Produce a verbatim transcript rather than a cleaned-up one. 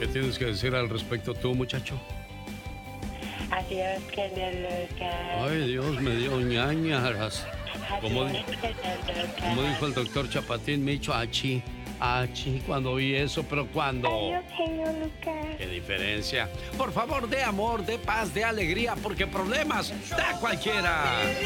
¿Qué tienes que decir al respecto tú, muchacho? Adiós, genio Lucas. Ay, Dios, me dio ñañaras. Como, Adiós, genio Lucas. como dijo el doctor Chapatín, me hizo achi, achi cuando vi eso, pero cuando... Adiós, genio Lucas. ¡Qué diferencia! Por favor, de amor, de paz, de alegría, porque problemas da cualquiera.